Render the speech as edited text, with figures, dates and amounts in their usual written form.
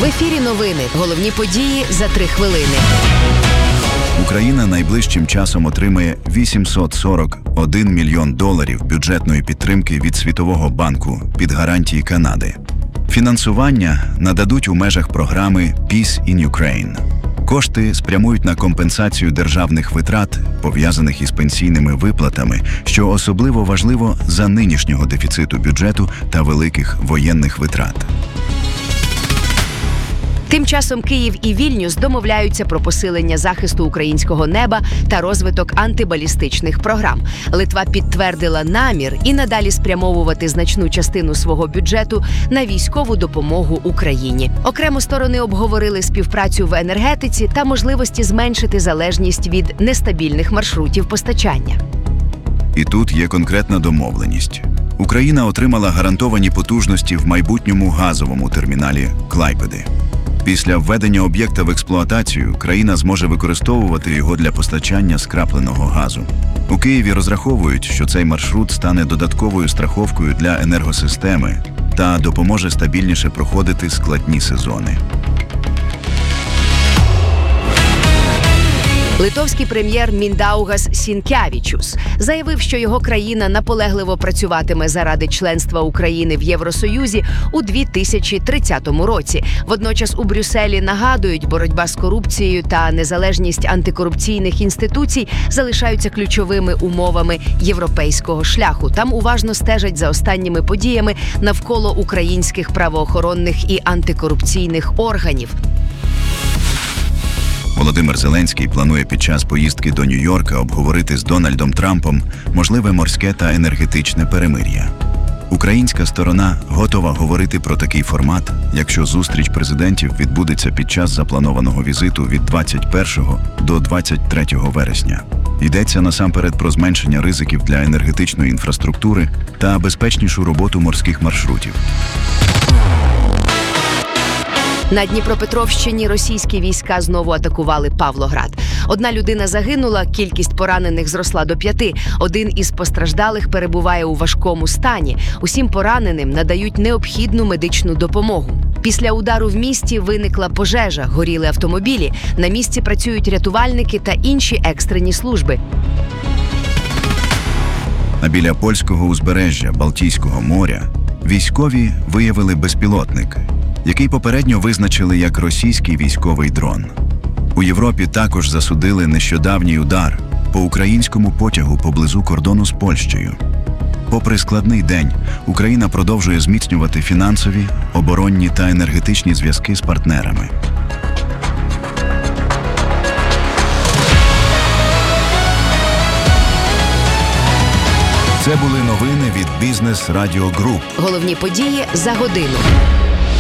В ефірі новини. Головні події за 3 хвилини. Україна найближчим часом отримає $841 мільйон бюджетної підтримки від Світового банку під гарантії Канади. Фінансування нададуть у межах програми Peace in Ukraine. Кошти спрямують на компенсацію державних витрат, пов'язаних із пенсійними виплатами, що особливо важливо за нинішнього дефіциту бюджету та великих воєнних витрат. Тим часом Київ і Вільнюс домовляються про посилення захисту українського неба та розвиток антибалістичних програм. Литва підтвердила намір і надалі спрямовувати значну частину свого бюджету на військову допомогу Україні. Окремо сторони обговорили співпрацю в енергетиці та можливості зменшити залежність від нестабільних маршрутів постачання. І тут є конкретна домовленість. Україна отримала гарантовані потужності в майбутньому газовому терміналі Клайпеди. Після введення об'єкта в експлуатацію країна зможе використовувати його для постачання скрапленого газу. У Києві розраховують, що цей маршрут стане додатковою страховкою для енергосистеми та допоможе стабільніше проходити складні сезони. Литовський прем'єр Міндаугас Сінкевічус заявив, що його країна наполегливо працюватиме заради членства України в Євросоюзі у 2030 році. Водночас у Брюсселі нагадують, боротьба з корупцією та незалежність антикорупційних інституцій залишаються ключовими умовами європейського шляху. Там уважно стежать за останніми подіями навколо українських правоохоронних і антикорупційних органів. Володимир Зеленський планує під час поїздки до Нью-Йорка обговорити з Дональдом Трампом можливе морське та енергетичне перемир'я. Українська сторона готова говорити про такий формат, якщо зустріч президентів відбудеться під час запланованого візиту від 21 до 23 вересня. Йдеться насамперед про зменшення ризиків для енергетичної інфраструктури та безпечнішу роботу морських маршрутів. На Дніпропетровщині російські війська знову атакували Павлоград. 1 людина загинула, кількість поранених зросла до 5. Один із постраждалих перебуває у важкому стані. Усім пораненим надають необхідну медичну допомогу. Після удару в місті виникла пожежа, горіли автомобілі. На місці працюють рятувальники та інші екстрені служби. А біля польського узбережжя Балтійського моря військові виявили безпілотник, який попередньо визначили як російський військовий дрон. У Європі також засудили нещодавній удар по українському потягу поблизу кордону з Польщею. Попри складний день, Україна продовжує зміцнювати фінансові, оборонні та енергетичні зв'язки з партнерами. Це були новини від Бізнес Радіо Груп. Головні події за годину.